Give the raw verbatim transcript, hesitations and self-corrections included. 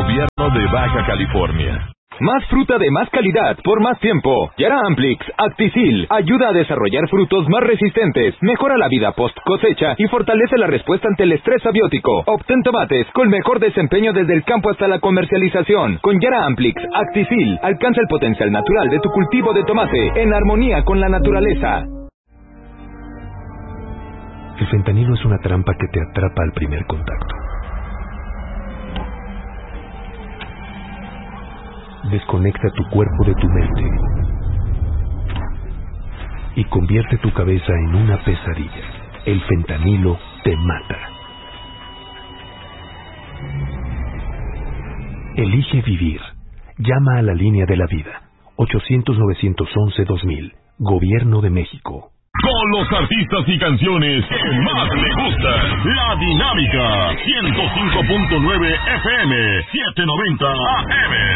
Gobierno de Baja California. Más fruta de más calidad por más tiempo. Yara Amplix Acticil ayuda a desarrollar frutos más resistentes, mejora la vida post cosecha y fortalece la respuesta ante el estrés abiótico. Obtén tomates con mejor desempeño desde el campo hasta la comercialización. Con Yara Amplix Acticil alcanza el potencial natural de tu cultivo de tomate en armonía con la naturaleza. El fentanilo es una trampa que te atrapa al primer contacto. Desconecta tu cuerpo de tu mente y convierte tu cabeza en una pesadilla. El fentanilo te mata. Elige vivir. Llama a la línea de la vida. ochocientos, novecientos once, dos mil. Gobierno de México. Con los artistas y canciones que más le gustan. La Dinámica. ciento cinco punto nueve F M. setecientos noventa A M.